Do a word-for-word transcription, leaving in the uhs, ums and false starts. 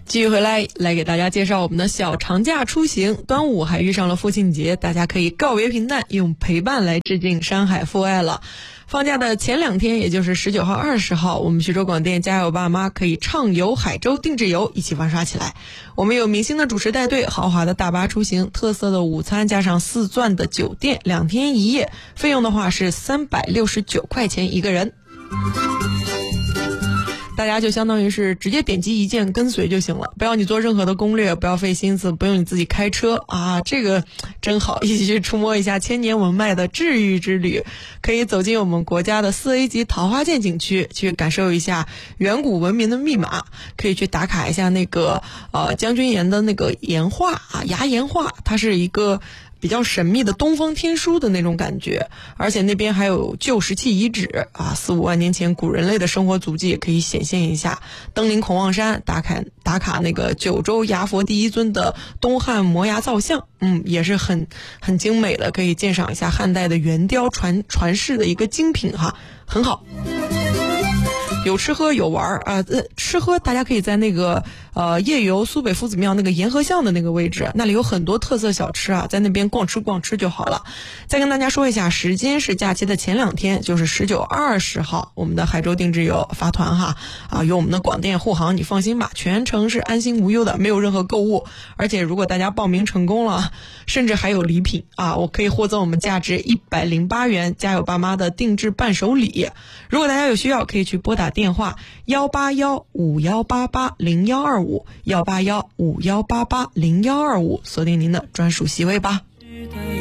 继续回来，来给大家介绍我们的小长假出行。端午还遇上了父亲节，大家可以告别平淡，用陪伴来致敬山海父爱了。放假的前两天，也就是十九号、二十号，我们徐州广电家有爸妈可以畅游海州定制游，一起玩耍起来。我们有明星的主持带队，豪华的大巴出行，特色的午餐加上四钻的酒店，两天一夜，费用的话是三百六十九块钱一个人。大家就相当于是直接点击一键跟随就行了，不要你做任何的攻略，不要费心思，不用你自己开车啊，这个真好，一起去触摸一下千年文脉的治愈之旅，可以走进我们国家的四 A 级桃花涧景区，去感受一下远古文明的密码，可以去打卡一下那个呃将军岩的那个岩画啊，崖岩画，它是一个比较神秘的东方天书的那种感觉，而且那边还有旧石器遗址啊，四五万年前古人类的生活足迹也可以显现一下。登临孔望山，打卡打卡那个九州牙佛第一尊的东汉摩崖造像，嗯，也是很很精美的，可以鉴赏一下汉代的圆雕传传世的一个精品哈，很好。有吃喝有玩啊、呃，吃喝大家可以在那个呃夜游苏北夫子庙那个沿河巷的那个位置，那里有很多特色小吃啊，在那边逛吃逛吃就好了。再跟大家说一下，时间是假期的前两天，就是十九、二十号，我们的海州定制游发团哈啊，有我们的广电护航，你放心吧，全程是安心无忧的，没有任何购物，而且如果大家报名成功了，甚至还有礼品啊，我可以获赠我们价值一百零八元家有爸妈的定制伴手礼。如果大家有需要，可以去拨打电话幺八幺五幺八八零幺二五幺八幺五幺八八零幺二五，锁定您的专属席位吧。